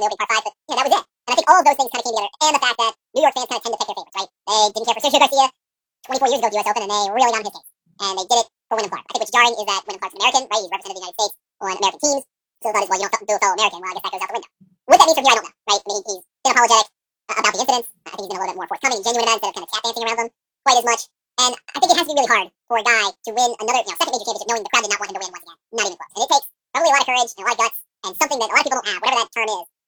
the opening par 5, but that was it. And I think all of those things kind of came together, and the fact that New York fans kind of tend to pick their favorites, right? They didn't care for Sergio Garcia 24 years ago at the U.S. Open, and they really got on his case. And they did it for Wyndham Clark. I think what's jarring is that Wyndham Clark's an American, right? He's represented the United States on American teams. So the thought is, well, you don't do a fellow American. Well, I guess that goes out the window. What that means from here, I don't know, right? I mean, he's been apologetic about the incidents. I think he's been a little bit more forthcoming and genuine about it instead of kind of tap dancing around them quite as much. And I think it has to be really hard for a guy to win another, second major championship knowing the crowd did not want him to win once again. Not even close. And it takes probably a lot of courage and a lot of guts and something that a lot of people don't have, whatever that term is,